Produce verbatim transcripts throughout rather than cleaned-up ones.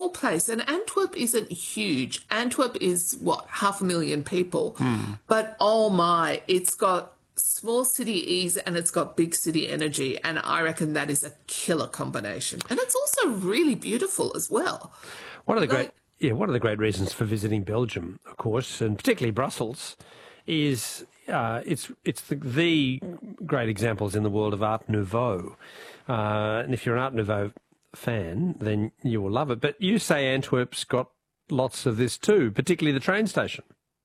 small place, and Antwerp isn't huge. Antwerp is, what, half a million people. Mm. But, oh my, it's got small city ease and it's got big city energy, and I reckon that is a killer combination. And it's also really beautiful as well. One of the Like, great, yeah, one of the great reasons for visiting Belgium, of course, and particularly Brussels, is uh, it's it's the, the great examples in the world of Art Nouveau. Uh, and if you're an Art Nouveau fan, then you will love it. But you say Antwerp's got lots of this too, particularly the train station.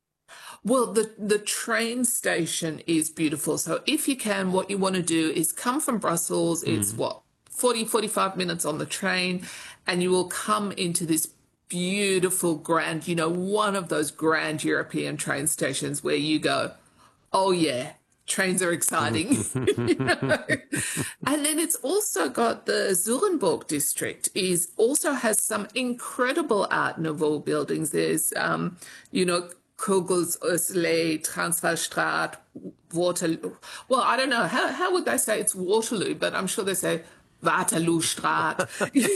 Well, the, the train station is beautiful. So if you can, what you want to do is come from Brussels. It's what, forty, forty-five minutes on the train, and you will come into this beautiful, grand, you know, one of those grand European train stations where you go, oh yeah, trains are exciting. You know? And then it's also got the Zurenborg district is also has some incredible Art Nouveau buildings. There's, um, you know, Kogels, Ursulé, Transvaalstraat, Waterloo. Well, I don't know. How, how would they say it's Waterloo? But I'm sure they say Waterloostraat.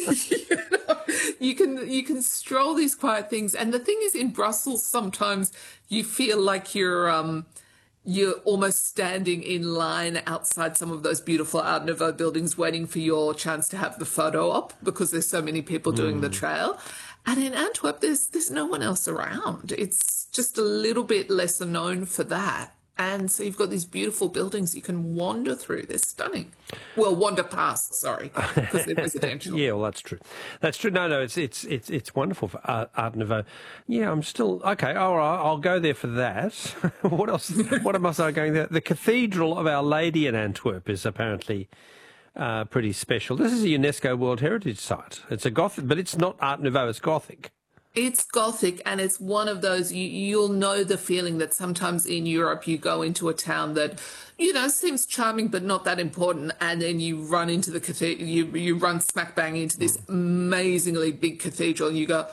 You know, you can you can stroll these quiet things. And the thing is, in Brussels, sometimes you feel like you're um, you're almost standing in line outside some of those beautiful Art Nouveau buildings waiting for your chance to have the photo op because there's so many people doing mm. the trail. And in Antwerp, there's there's no one else around. It's just a little bit lesser known for that. And so you've got these beautiful buildings you can wander through. They're stunning. Well, wander past, sorry, because they're residential. Yeah, well, that's true. That's true. No, no, it's it's it's it's wonderful for Art, Art Nouveau. Yeah, I'm still okay. All right, I'll go there for that. What else? What am I going there? The Cathedral of Our Lady in Antwerp is apparently uh, pretty special. This is a UNESCO World Heritage Site. It's a Gothic, but it's not Art Nouveau. It's Gothic. It's Gothic, and it's one of those, you, you'll know the feeling that sometimes in Europe you go into a town that, you know, seems charming but not that important, and then you run into the cathedral, you, you run smack bang into this amazingly big cathedral, and you go,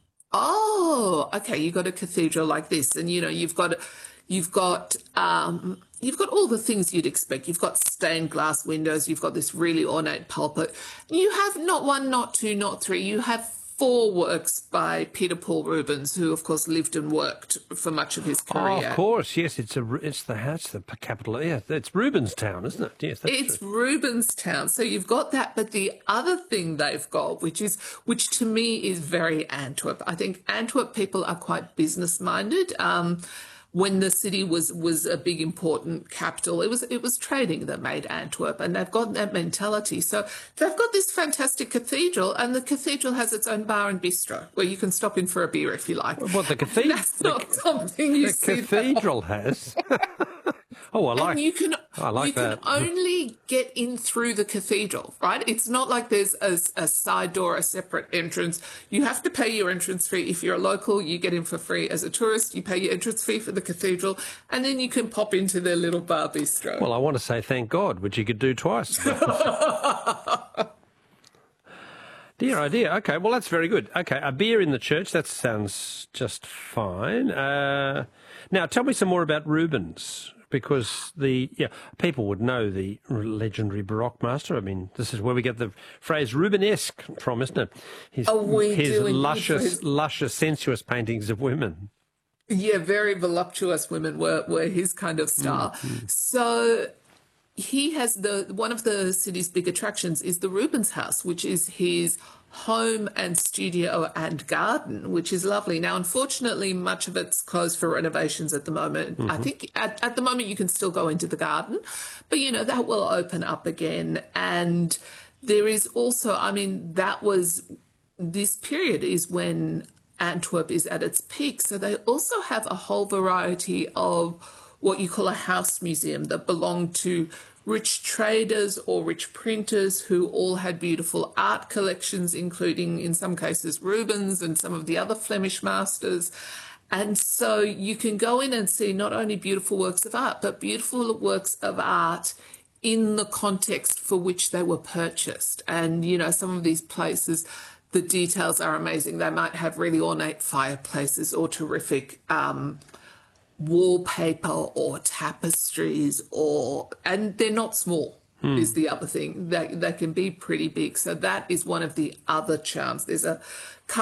oh, okay, you got a cathedral like this, and, you know, you've got, you've got, um, you've got all the things you'd expect. You've got stained glass windows, you've got this really ornate pulpit. You have not one, not two, not three, you have four works by Peter Paul Rubens, who, of course, lived and worked for much of his career. Oh, of course, yes, it's a it's the it's the capital. Yeah, it's Rubenstown, isn't it? Yes, that's it's true. Rubenstown. So you've got that, but the other thing they've got, which is which to me is very Antwerp. I think Antwerp people are quite business minded. Um, when the city was was a big important capital, it was it was trading that made Antwerp, and they've got that mentality. So they've got this fantastic cathedral, and the cathedral has its own bar and bistro where you can stop in for a beer if you like. What the cathedral? That's the, not something you the see. The cathedral has. Oh, I like. And you can I like you that. can only get in through the cathedral, right? It's not like there's a, a side door, a separate entrance. You have to pay your entrance fee. If you're a local, you get in for free. As a tourist, you pay your entrance fee for the cathedral, and then you can pop into their little bar bistro. Well, I want to say thank God, which you could do twice. Dear idea. Okay, well, that's very good. Okay, a beer in the church, that sounds just fine. Uh, now, tell me some more about Rubens, because the yeah people would know the legendary Baroque master. I mean, this is where we get the phrase Rubenesque from, isn't it? His, oh, we his do luscious, his... luscious, sensuous paintings of women. Yeah, very voluptuous women were, were his kind of style. Mm-hmm. So he has the one of the city's big attractions is the Rubens House, which is his home and studio and garden, which is lovely. Now, unfortunately, much of it's closed for renovations at the moment. Mm-hmm. I think at, at the moment you can still go into the garden, but, you know, that will open up again. And there is also, I mean, that was, this period is when Antwerp is at its peak. So they also have a whole variety of what you call a house museum that belonged to rich traders or rich printers who all had beautiful art collections, including, in some cases, Rubens and some of the other Flemish masters. And so you can go in and see not only beautiful works of art, but beautiful works of art in the context for which they were purchased. And, you know, some of these places, the details are amazing. They might have really ornate fireplaces or terrific um wallpaper or tapestries, or and they're not small. Hmm. Is the other thing. They they can be pretty big. So that is one of the other charms. There's a